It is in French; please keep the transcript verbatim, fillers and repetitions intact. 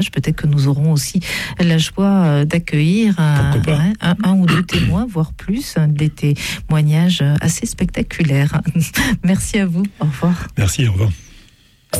Peut-être que nous aurons aussi la joie d'accueillir un, un, un ou deux témoins, voire plus, des témoignages assez spectaculaires. Merci à vous. Au revoir. Merci, au revoir.